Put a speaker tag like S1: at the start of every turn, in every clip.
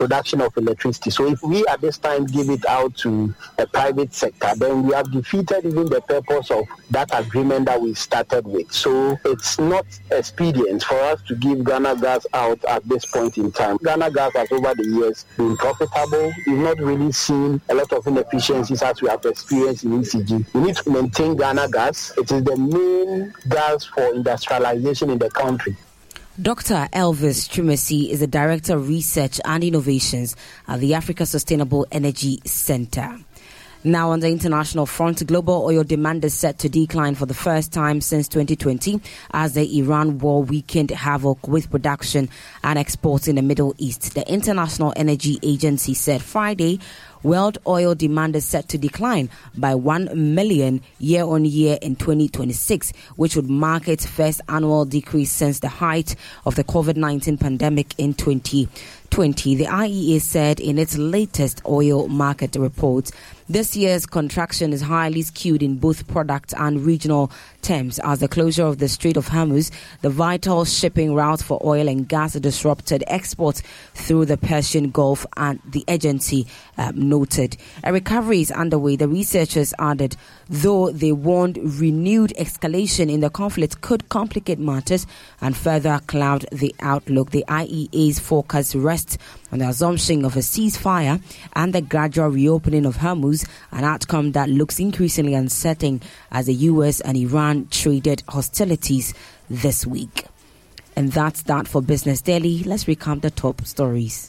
S1: production of electricity. So if we at this time give it out to the private sector, then we have defeated even the purpose of that agreement that we started with. So it's not expedient for us to give Ghana Gas out at this point in time. Ghana Gas has over the years been profitable. We've not really seen a lot of inefficiencies as we have experienced in ECG. We need to maintain Ghana Gas. It is the main gas for industrialization in the country.
S2: Dr. Elvis Chumesi is the Director of Research and Innovations at the Africa Sustainable Energy Center. Now, on the international front, global oil demand is set to decline for the first time since 2020 as the Iran war weakened havoc with production and exports in the Middle East. The International Energy Agency said Friday world oil demand is set to decline by 1 million year-on-year in 2026, which would mark its first annual decrease since the height of the COVID-19 pandemic in 2020. The IEA said in its latest oil market report, this year's contraction is highly skewed in both product and regional terms as the closure of the Strait of Hormuz, the vital shipping route for oil and gas, disrupted exports through the Persian Gulf, and the agency noted. A recovery is underway. The researchers added, though they warned renewed escalation in the conflict could complicate matters and further cloud the outlook. The IEA's focus rests on the assumption of a ceasefire and the gradual reopening of Hormuz, an outcome that looks increasingly uncertain as the US and Iran traded hostilities this week. And that's that for Business Daily. Let's recap the top stories.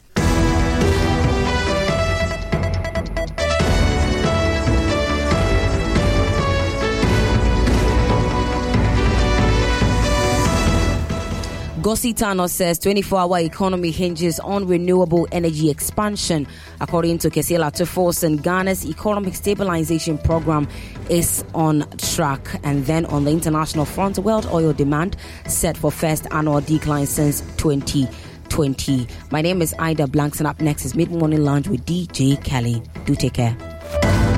S2: Gosi Tano says 24-hour economy hinges on renewable energy expansion. According to Kesela Tuforsen, Ghana's economic stabilization program is on track. And then on the international front, world oil demand set for first annual decline since 2020. My name is Ida Blanks, and up next is Mid-Morning Lounge with DJ Kelly. Do take care.